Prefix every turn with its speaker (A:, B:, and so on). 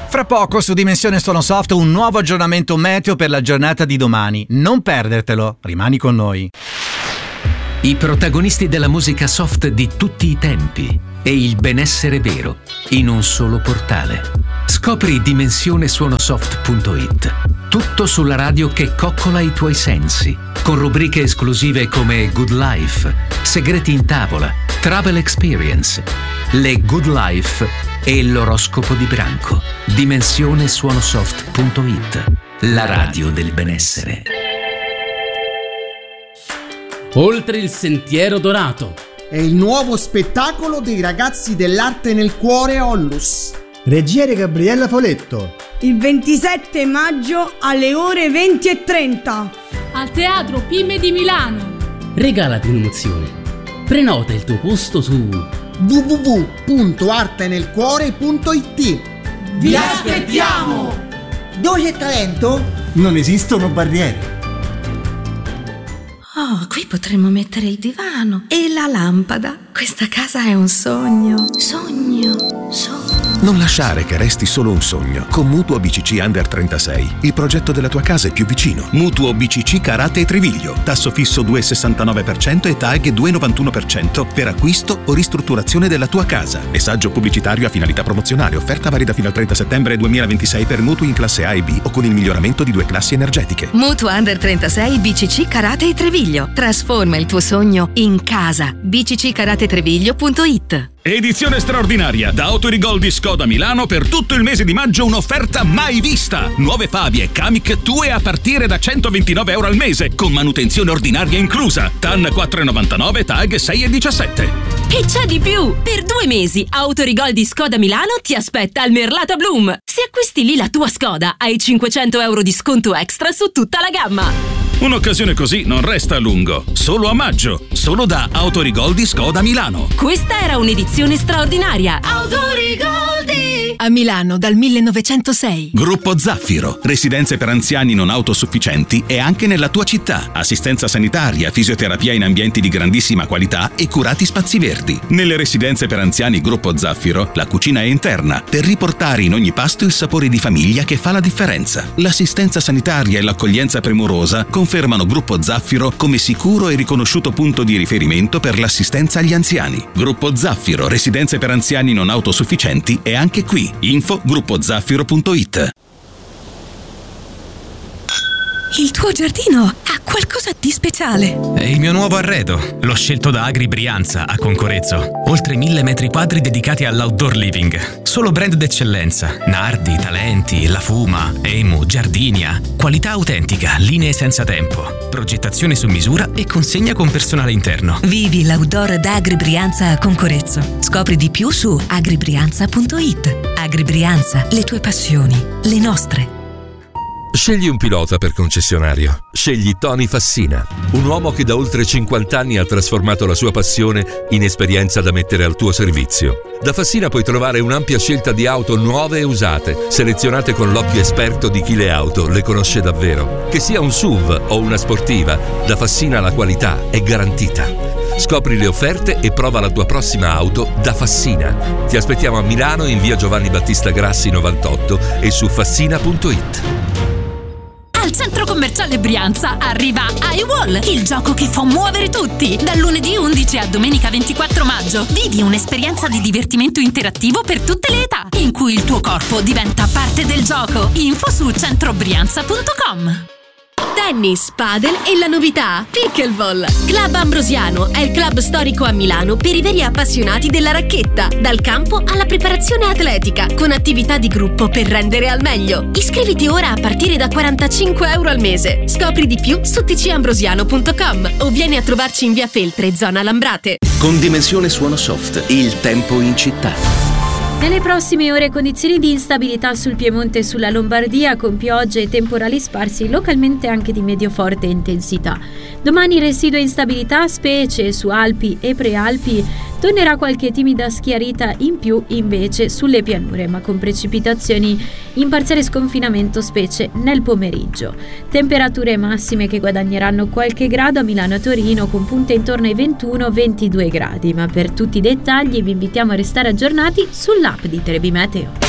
A: Fra poco su Dimensione Suono Soft un nuovo aggiornamento meteo per la giornata di domani. Non perdertelo, rimani con noi.
B: I protagonisti della musica soft di tutti i tempi e il benessere vero in un solo portale. Scopri dimensionesuonosoft.it. Tutto sulla radio che coccola i tuoi sensi, con rubriche esclusive come Good Life, Segreti in tavola, Travel Experience, le Good Life e l'oroscopo di branco. Dimensionesuonosoft.it, la radio del benessere.
C: Oltre il sentiero dorato
D: è il nuovo spettacolo dei ragazzi dell'arte nel cuore Ollus.
E: Regia di Gabriella Foletto.
F: Il 27 maggio alle ore 20:30
G: al Teatro Pime di Milano.
C: Regalati un'emozione. Prenota il tuo posto su
D: www.artenelcuore.it.
F: Vi aspettiamo!
H: Dove c'è talento?
E: Non esistono barriere.
I: Oh, qui potremmo mettere il divano e la lampada. Questa casa è un sogno. Sogno.
J: Non lasciare che resti solo un sogno. Con Mutuo BCC Under 36, il progetto della tua casa è più vicino. Mutuo BCC Carate e Treviglio. Tasso fisso 2,69% e TAG 2,91% per acquisto o ristrutturazione della tua casa. Messaggio pubblicitario a finalità promozionale. Offerta valida fino al 30 settembre 2026 per mutui in classe A e B o con il miglioramento di 2 classi energetiche.
I: Mutuo Under 36 BCC Carate e Treviglio. Trasforma il tuo sogno in casa. bcccaratetreviglio.it.
K: Edizione straordinaria da Autorigol di Skoda Milano. Per tutto il mese di maggio un'offerta mai vista. Nuove Fabie Kamiq Tue a partire da €129 al mese, con manutenzione ordinaria inclusa. TAN 4,99, TAG 6,17.
L: E c'è di più! Per 2 mesi Autorigol di Skoda Milano ti aspetta al Merlata Bloom. Se acquisti lì la tua Skoda hai €500 di sconto extra su tutta la gamma.
K: Un'occasione così non resta a lungo. Solo a maggio. Solo da Autorigol di Skoda Milano.
L: Questa era un'edizione straordinaria.
I: Autorigoldi! A Milano dal 1906.
K: Gruppo Zaffiro. Residenze per anziani non autosufficienti e anche nella tua città. Assistenza sanitaria, fisioterapia in ambienti di grandissima qualità e curati spazi verdi. Nelle residenze per anziani Gruppo Zaffiro la cucina è interna per riportare in ogni pasto il sapore di famiglia che fa la differenza. L'assistenza sanitaria e l'accoglienza premurosa confermano Gruppo Zaffiro come sicuro e riconosciuto punto di riferimento per l'assistenza agli anziani. Gruppo Zaffiro, residenze per anziani non autosufficienti è anche qui. Info gruppozaffiro.it.
I: Il tuo giardino ha qualcosa di speciale.
M: È il mio nuovo arredo. L'ho scelto da Agri Brianza a Concorezzo. Oltre 1000 metri quadri dedicati all'outdoor living. Solo brand d'eccellenza. Nardi, Talenti, La Fuma, Emu, Giardinia. Qualità autentica, linee senza tempo. Progettazione su misura e consegna con personale interno.
I: Vivi l'outdoor da Agri Brianza a Concorezzo. Scopri di più su agribrianza.it. Agri Brianza, le tue passioni, le nostre.
N: Scegli un pilota per concessionario. Scegli Tony Fassina, un uomo che da oltre 50 anni ha trasformato la sua passione in esperienza da mettere al tuo servizio. Da Fassina puoi trovare un'ampia scelta di auto nuove e usate, selezionate con l'occhio esperto di chi le auto le conosce davvero. Che sia un SUV o una sportiva, da Fassina la qualità è garantita. Scopri le offerte e prova la tua prossima auto da Fassina. Ti aspettiamo a Milano in via Giovanni Battista Grassi 98 e su fassina.it.
L: Al centro commerciale Brianza arriva iWall, il gioco che fa muovere tutti. Dal lunedì 11 a domenica 24 maggio vivi un'esperienza di divertimento interattivo per tutte le età, in cui il tuo corpo diventa parte del gioco. Info su centrobrianza.com.
O: Tennis, padel e la novità Pickleball. Club Ambrosiano è il club storico a Milano per i veri appassionati della racchetta, dal campo alla preparazione atletica, con attività di gruppo per rendere al meglio. Iscriviti ora a partire da €45 al mese. Scopri di più su tcambrosiano.com o vieni a trovarci in via Feltre, zona Lambrate.
B: Con Dimensione Suono Soft, il tempo in città.
P: Nelle prossime ore condizioni di instabilità sul Piemonte e sulla Lombardia, con piogge e temporali sparsi localmente anche di medio-forte intensità. Domani residua instabilità, specie su Alpi e Prealpi. Tornerà qualche timida schiarita in più invece sulle pianure, ma con precipitazioni in parziale sconfinamento, specie nel pomeriggio. Temperature massime che guadagneranno qualche grado a Milano e Torino, con punte intorno ai 21-22 gradi. Ma per tutti i dettagli vi invitiamo a restare aggiornati sull'app di Telebi Meteo.